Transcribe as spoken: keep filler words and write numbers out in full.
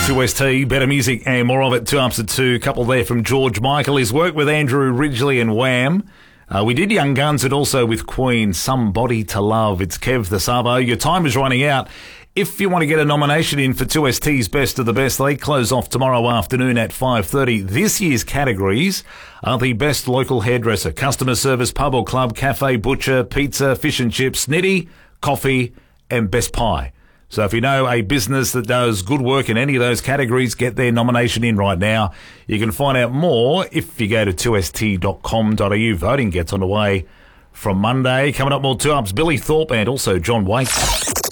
two S T, better music and more of it. Two ups at two. Couple there from George Michael. His work with Andrew Ridgeley and Wham. Uh, we did Young Guns and also with Queen, Somebody to Love. It's Kev the Savo. Your time is running out. If you want to get a nomination in for two S T's Best of the Best, they close off tomorrow afternoon at five thirty. This year's categories are the best local hairdresser, customer service, pub or club, cafe, butcher, pizza, fish and chips, snitty, coffee, and best pie. So if you know a business that does good work in any of those categories, get their nomination in right now. You can find out more if you go to two s t dot com dot a u. Voting gets underway from Monday. Coming up, more two ups, Billy Thorpe and also John Waite.